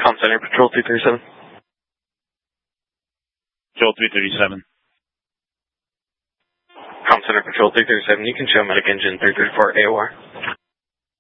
Com Center, Patrol 237. Patrol 337. Com Center, Patrol 337. You can show medic engine 334 AOR.